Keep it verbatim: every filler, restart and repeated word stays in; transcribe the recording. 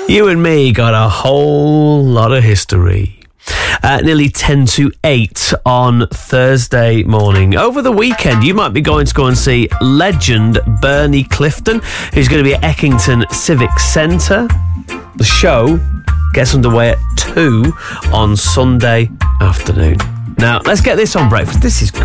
You and me got a whole lot of history. Uh, nearly ten to eight on Thursday morning. Over the weekend, you might be going to go and see legend Bernie Clifton, who's going to be at Eckington Civic Centre. The show gets underway at two on Sunday afternoon. Now, let's get this on breakfast. This is